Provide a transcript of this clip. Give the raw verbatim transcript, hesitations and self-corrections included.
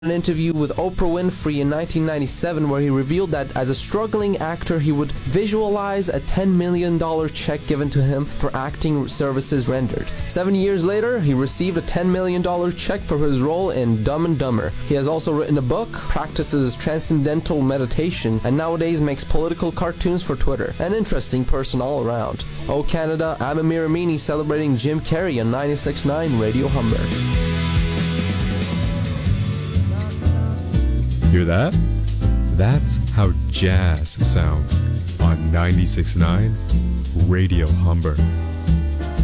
an interview with Oprah Winfrey in nineteen ninety-seven where he revealed that as a struggling actor he would visualize a ten million dollars check given to him for acting services rendered. Seven years later, he received a ten million dollars check for his role in Dumb and Dumber. He has also written a book, practices transcendental meditation, and nowadays makes political cartoons for Twitter. An interesting person all around. Oh Canada, I'm Amir Amini celebrating Jim Carrey on ninety-six point nine Radio Humber. Hear that? That's how jazz sounds on ninety-six point nine Radio Humber.